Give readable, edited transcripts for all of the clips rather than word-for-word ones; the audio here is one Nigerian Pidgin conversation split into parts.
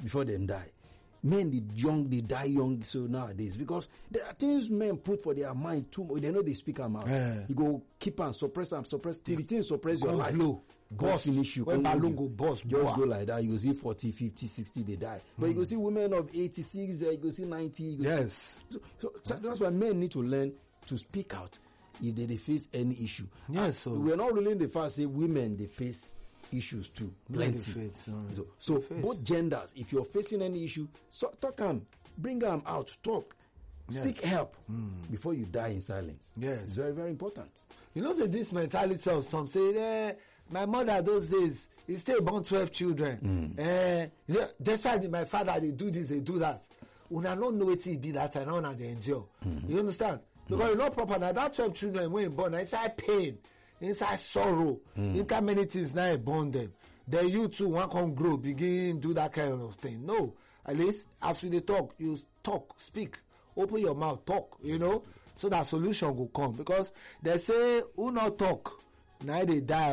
before them die. Men they die young so nowadays because there are things men put for their mind too much. They know they speak them out. You go keep and suppress till the thing suppress your life. God finish you. When balloon go bust, just go like that. You see 40, 50, 60 they die. But you go see women of 86, you go see 90. You go so that's why men need to learn to speak out if they face any issue. Yes, so we're not ruling the fact say women they face issues too, plenty. So both genders, if you're facing any issue, so talk them, bring them out, talk, seek help before you die in silence. Yes, it's very, very important. You know, this mentality of some say, my mother those days, he still born 12 children. That's why my father they do this, they do that. Una don't know it be that and una they endure. You understand? Because you're not proper now. That 12 children when born, inside pain. Inside sorrow, into many things now born them. Then you too want come grow, begin do that kind of thing. No, at least as we talk, you talk, speak, open your mouth, talk. You know, so that solution will come. Because they say, who not talk, now they die.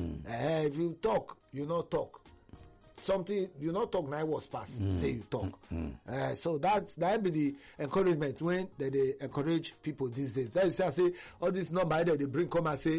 If you talk, you not talk. Something you not talk now was past. Say you talk. So that be the encouragement when they encourage people these days. That is, I say all this number that they bring come and say,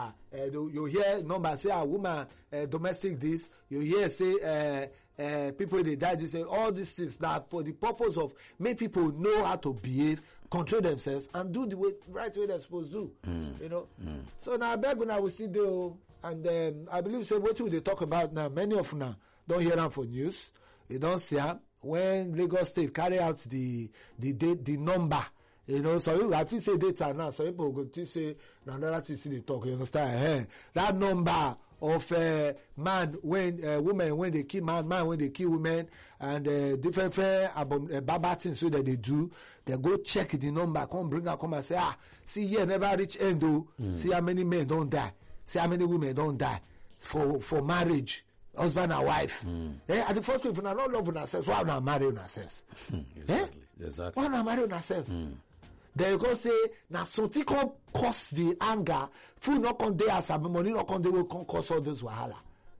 you hear number say a woman domestic this. You hear say people they die this. All these things that for the purpose of make people know how to behave, control themselves, and do the right way they're supposed to do. You know. So now I beg when I will see do, and I believe say what will they talk about now? Many of now. Don't hear them for news. You don't see them when Lagos State carry out the number. You know, so I feel say data now. So people go to say another thing see they talk. You understand? That number of man when women when they kill man when they kill women and different bad things that they do. They go check the number. Come bring her come and say see here never reach end though. See how many men don't die. See how many women don't die for marriage. Husband and wife. At the first place, if we not love ourselves, why not marry ourselves? Exactly. Why not marry ourselves? Then you go say, now something can cause the anger. Food not come there as a money not come there will cause all those wahala.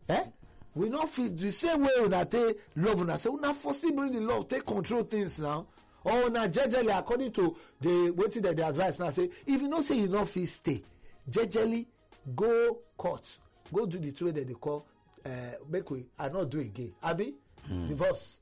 We not feel the same way when I take love on ourselves. We not forcibly bring the love, take control things now. Or now jejely according to the waiting that the advice now say, if you don't say you not feel stay, jejely go court, go do the trade that they call. Make we I not do again. Abi divorce.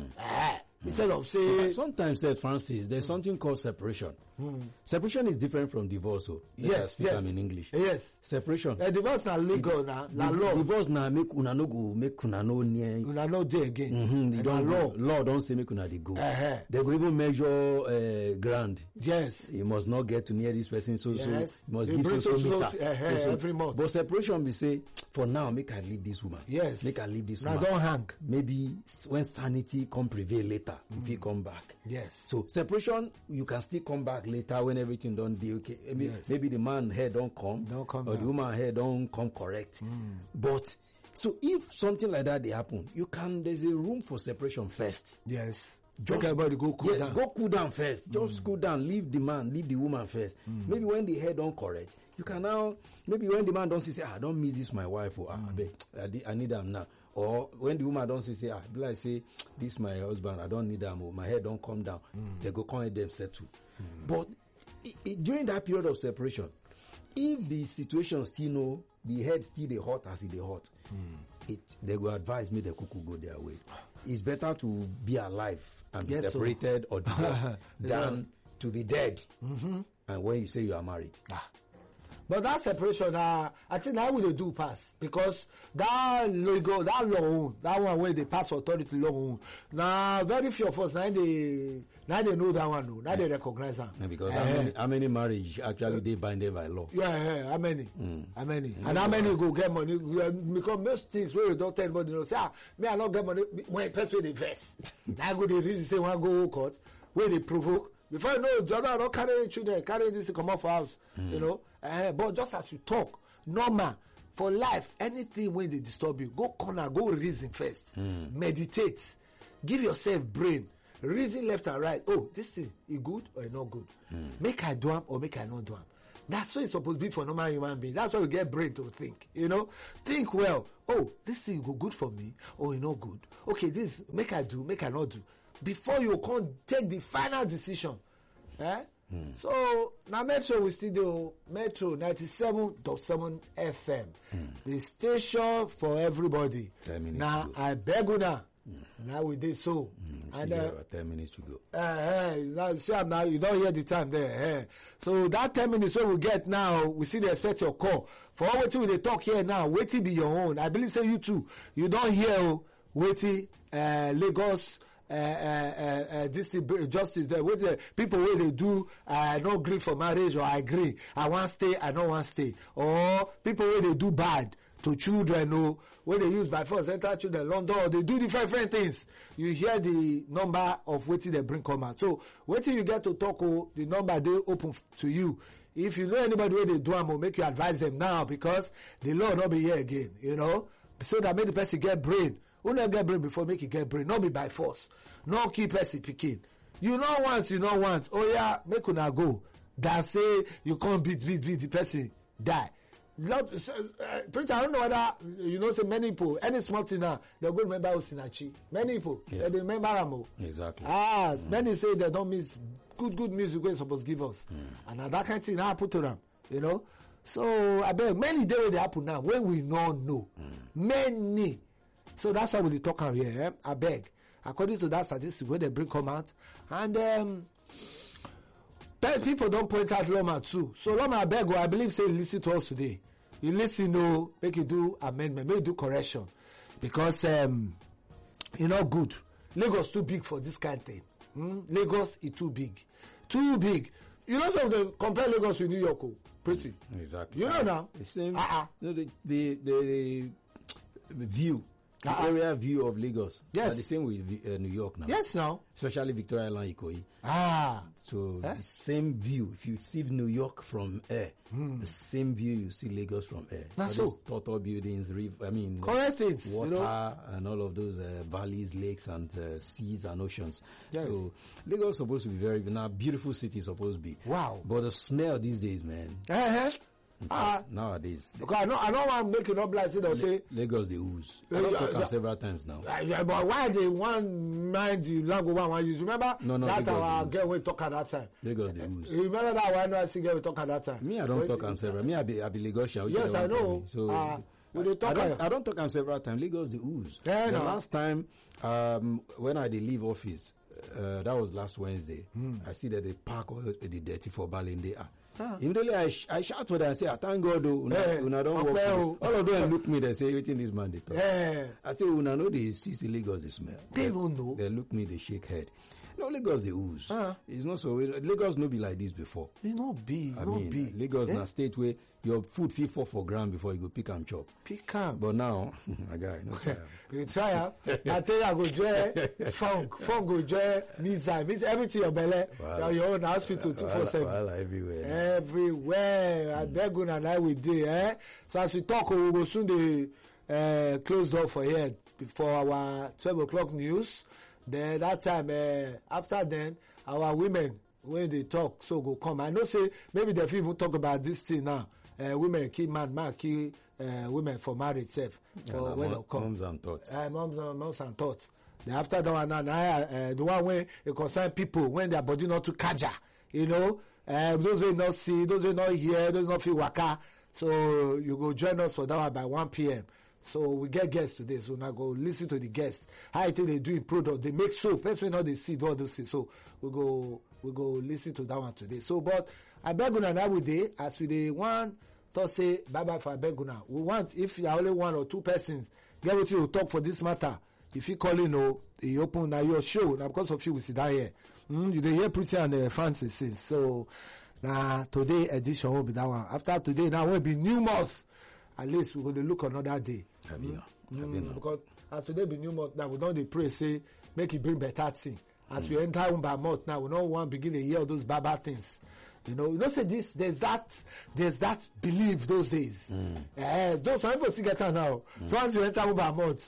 Instead of say sometimes Francis, there's something called separation. Separation is different from divorce. Yes. In English. Yes. Separation. Divorce na legal na law. Divorce na make una no go make una no near. Una no dey again. Law don't say make una dey go. They go even measure ground. Yes. You must not get to near this person. So you must they give so meter every month. But separation we say for now make I leave this woman. Yes. Make I leave this now woman. Don't hang. Maybe when sanity come prevail later. If you come back. Yes. So separation, you can still come back later when everything don't be okay. Maybe the man hair don't come or back. the woman hair don't come correct. But so if something like that they happen, there's a room for separation first. Yes. Just everybody go cool down. Go cool down first. Just cool down. Leave the man, leave the woman first. Maybe when the hair don't correct, you can now. Maybe when the man don't say, I don't miss this my wife or I need them now. Or when the woman don't say, like say this my husband, I don't need them. Or my hair don't come down. They go come and them settle. But during that period of separation, if the situation still know the head still the hot as it the hot, they go advise me the cuckoo go their way. It's better to be alive and be separated or divorced than to be dead. And when you say you are married. But that separation, I think that will do pass because that law, that one where they pass authority law. Now, very few of us now they know that one. No. Now they recognize that. Yeah, because how many marriage actually they binded by law? Yeah, how many? How many? And how many go get money? Because most things where you don't tell anybody, say, me I not get money when person they vex. Now go the reason say one go court where they provoke. Before you know, Jordan don't carry children, carry this to come off house, you know. But just as you talk, normal for life, anything when they disturb you, go corner, go reason first, meditate, give yourself brain, reason left and right. Oh, this thing is good or not good. Make I do am or make I not do am. That's what it's supposed to be for normal human being. That's why we get brain to think, you know. Think well. Oh, this thing go good for me. Oh, it not good. Okay, this make I do, make I not do. Before you can take the final decision. So now Metro we still do Metro 97.7 FM. The station for everybody. Now I beg you now. Now we did so. And 10 minutes to go. Now you don't hear the time there. So that 10 minutes what we get now, we see the expect your call. For all waiting they talk here now, waiting be your own. I believe say you too. You don't hear waiting Lagos this justice there with the people where they do no agree for marriage or I agree. I want stay, I don't want stay. Or people where they do bad to children where they use by force enter children London or they do different things. You hear the number of waiting they bring come out. So waiting you get to talk the number they open to you. If you know anybody where they do them, make you advise them now because the law not be here again, you know. So that make the person get brain. Who not get brain before make you get brain, not be by force. No keep person picking. You know once, you know once. Oh yeah, make una go. That say you can't beat the person die. Prince, I don't know whether you know. Say many people, any small thing now, they go remember Osinachi. Many people, they remember Amo. Exactly. Many say they don't miss good music we're supposed to give us, and that kind of thing I put to them, you know. So I bet many days they happen now when we don't know many. So that's why we talk out here. I beg, according to that statistic, where they bring come out, and people don't point out Loma too. So Loma, I beg, I believe say listen to us today. You listen, make you do amendment, make you do correction, because you know good. Lagos too big for this kind of thing. Lagos is too big. You know, so they compare Lagos with New York, pretty. Exactly. You know now. The same. The view. The area view of Lagos. Yes. Are the same with New York now. Yes, now. Especially Victoria Island, Ikoyi. So the same view. If you see New York from air, the same view you see Lagos from air. That's all so. those tall buildings, correct things, water, you know? and all of those valleys, lakes, and seas and oceans. Yes. So Lagos is supposed to be very now beautiful city is supposed to be. Wow. But the smell these days, man. Nowadays, because I don't want to make it up like they'll say Lagos the ooze. I don't talk several times now. But why they want mind the language one use? Remember that our girl we talk at that time. Lagos the ooze. You remember that one I see girl we talk at that time. Me, I don't talk several. Me, I be Lagosian. Yes, I know. So I don't talk several times. Lagos the ooze. Yeah, the last time when I did leave office, that was last Wednesday. I see that they park all the dirty for Balinde. Immediately I shout for them and say, thank God, una don't work. All of them look me, they say, everything this man they talk. I say, una know they see Lagos they smell. They don't know. They look me, they shake head. No, Lagos they ooze. It's not so. Lagos no be like this before. It not be. I mean, Lagos na state where your food fit fall for ground before you go pick and chop. Pick am. But now, my guy, no try. You try am. I tell you, I go join funk go join means everything your belly. Your own hospital 247. Everywhere. I beg you and I will do. So as we talk, we will soon the close door for here before our 12 o'clock news. Then that time, after then, our women, when they talk, so go come. I know say, maybe they even talk about this thing now. Women kill man kill women for marriage self. For when they come. Moms and thoughts. Moms and thoughts. Then after that one, the one where it concern people, when their body not too kaja, you know, those will not see, those will not hear, those will not feel waka. So you go join us for that one by 1 p.m. So we get guests today, so now go listen to the guests. How I think they do in product, they make soap. Person know they see all those things. So we go listen to that one today. So, but I beg you now we day as we the one to say bye bye for I beg you now. We want if you are only one or two persons, get what you talk for this matter. If you call you open now your show. Now because of you we sit down here. You dey hear Pretty and Francis says. So now today edition will be that one. After today now will be new month. At least we're going to look another day. Because as today be new month now, we don't pray say make it bring better thing. As we enter one by month now, we don't want to begin to hear all those bad things. You know say this. There's that belief those days. Those some people still get on now. So once you enter one by month,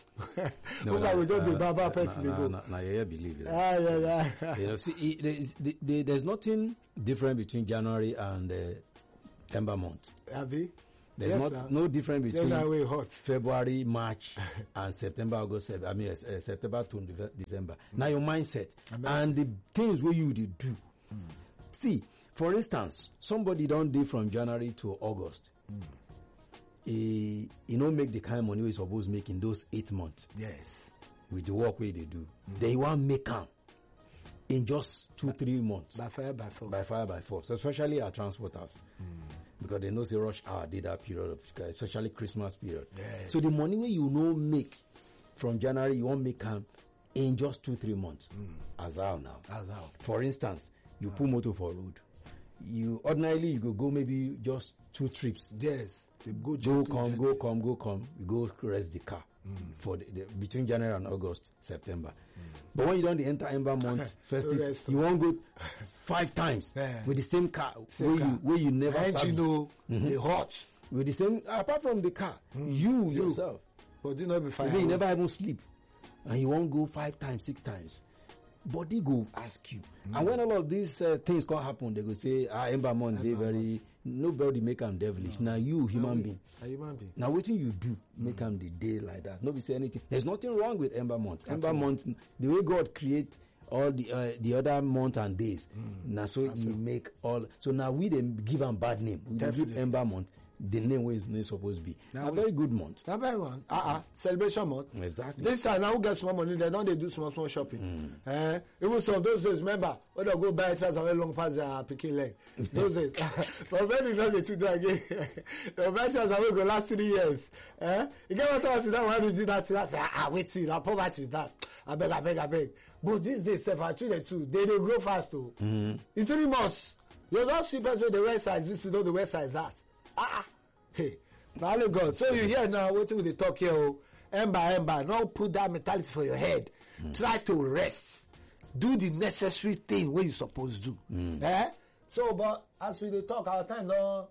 we just the baba person they go. Now you believe it. Yeah. You know, see, there's nothing different between January and Ember month. Abi? There's Yes, no difference between January hot. February, March, and September, August. September to December. Now your mindset and the things where you did do. See, for instance, somebody don't do from January to August. He make the kind of money he's supposed to make in those 8 months. Yes. With the work way they do. They want make them in just 2-3 months. By fire, by force. By fire, by force. Especially our transporters. Because they know say rush hour did that period of, especially Christmas period. Yes. So the money where you make from January, you won't make them in just 2-3 months. As how now. As how. For instance, you put motor for road. You ordinarily you go maybe just 2 trips. Yes. They go come. You go rest the car for between January and August, September. But when you don't enter Ember month, first is you won't go 5 times with the same car where you never and service. You know the hot with the same apart from the car, you yourself. But you know before you never even sleep, and you won't go 5 times, 6 times. Body go ask you, and when all of these things can happen, they go say, Ember month they very. Nobody make them devilish. Now you human being. Now what you do make them the day like that. Nobody say anything. There's nothing wrong with Ember months. Ember months, the way God create all the other months and days. Now so He make all. So now we then give them bad name. We give Ember month the name where it's not supposed to be. A very good month. A very one. Celebration month. Exactly. This time now who get small money, they do small shopping. Even some those days, remember, when they go buy trousers and long pants their picking leg. Those days. But when you know they do again, they buy trousers and go last 3 years. You get what I see that one do that, I say, wait, see, that poverty is that. I beg. But these days, actually, they grow fast too. In 3 months, you don't see people with the west side, this is not the west side, that. Hey, value God. So you hear now, waiting with the talk here, Ember, now put that mentality for your head. Try to rest. Do the necessary thing what you supposed to do. So, but as we talk, our time now,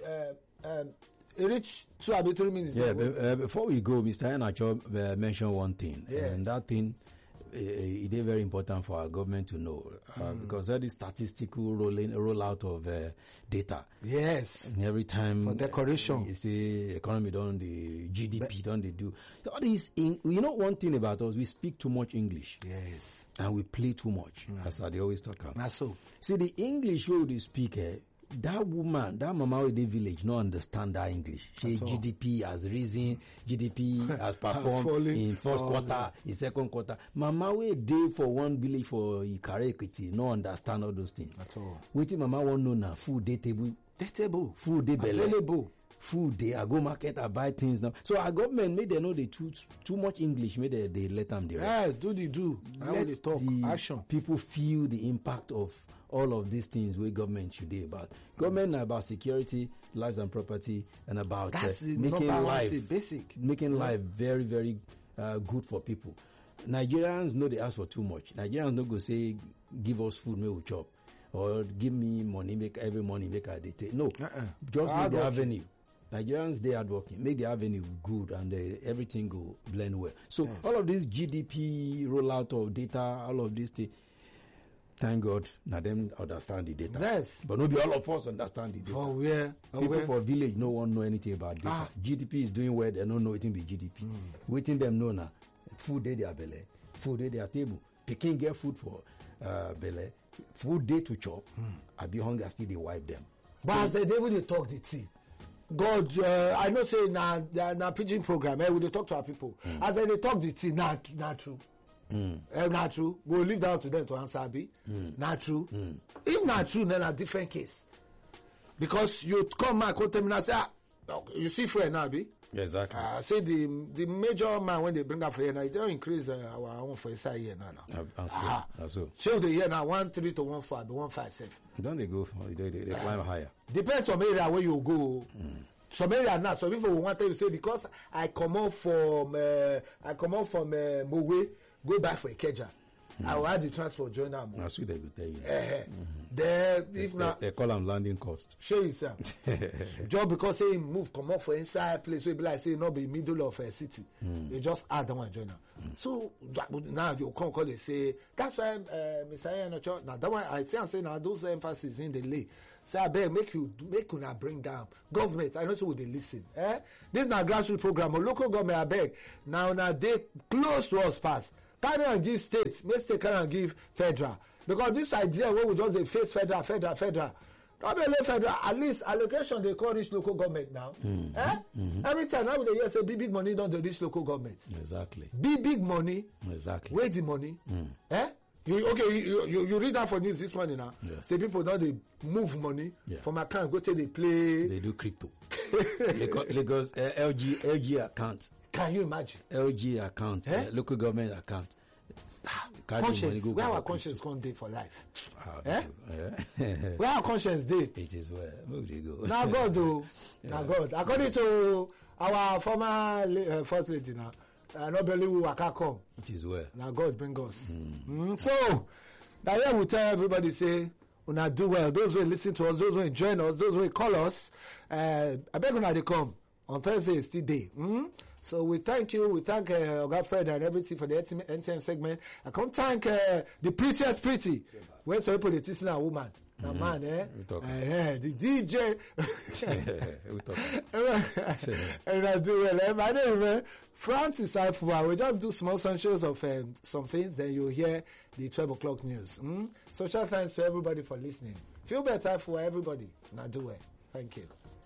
reach 2 or 3 minutes. Yeah, before we go, Mr. Enacho mentioned one thing, and that thing it is very important for our government to know because that is statistical rollout of data. Yes. And every time for decoration, you see economy done the GDP done they do. So all these one thing about us, we speak too much English. Yes. And we play too much, as they always talk about. That's so. See the English way they speak. That woman, that mama with the village, no understand that English. She GDP has risen, GDP has performed in first quarter, in second quarter. Mama we day for one village for Ikare Equity, no understand all those things. That's all. Waiting mama want know now, food day table, food day available. Food day, I go market, I buy things now. So our government made they know they too much English, made they let them direct. Yeah, do. Let they talk. Action. People feel the impact of all of these things where government should do about. Government about security, lives and property, and about making life very, very good for people. Nigerians know they ask for too much. Nigerians don't go say, give us food, may we chop. Or give me money, make every money, make a detail. No, just make the avenue. Nigerians, they are working. Make the avenue good and everything go blend well. So all of this GDP rollout of data, all of these things, thank God, now them understand the data. Yes. But not be all of us understand the data. For where? People for village, no one know anything about data. GDP is doing well, they don't know anything be GDP. Waiting them know now. Food day their belly, food day their table. Picking get food for belly, food day to chop. I be hungry, still they wipe them. But as they will talk the tea. God, I know say na preaching program, we dey talk to our people. As they talk the tea, not true. Not true. We'll leave that to them to answer. Abi. Not true. If not true, then a different case. Because you come back, tell me and say, you see friend now, Abi. Exactly. Say the major man when they bring up for here now, they don't increase our own for inside here now. So. Show the year now 1.3 to 1.5, 1.57. Don't they go? They climb higher. Depends on area where you go. Some area now, some people will want to say because I come out from Mowe, go back for Ikeja. I will have the transport join them. That's what they will tell you. They call them landing cost. Show yourself. Just because they move, come up for inside place, we be like say not be middle of a city. They just add them and join them. So now you come call they say that's why Mr. Enocho. Now that one I say now those emphasis in the lay. say abeg make una bring down government. I know say we dey listen. This na grassroots program or local government abeg. Now una dey close to us pass. Carry am give states, make state carry am give federal. Because this idea wey we just dey face federal. Not only federal, at least allocation they call reach local government now. Every time now we dey hear say big money don dey reach local government. Exactly. Big money. Exactly. Where the money? You read that for news this morning now. Yeah. Say people now they move money from account go till they play. They do crypto. Lagos LG account. Can you imagine? LG account, local government account. Conscience. Where our conscience gone day for life? Where our conscience day? It is where they go. Now God though. Now God. According to our former first lady now, nobody will waka come. It is where. Now God bring us. So now here we tell everybody say, una do well. Those who listen to us, those who join us, those who call us, I beg una they come on Thursday. It's still day. So we thank you. We thank Oga Fred and everything for the NTM segment. I come thank the prettiest pretty. When some people they teaching a woman. The man, the DJ. And I do well. My name is Francis Ifua. We just do small sunshows of some things. Then you'll hear the 12 o'clock news. Special thanks to everybody for listening. Feel better for everybody. Now do well. Thank you.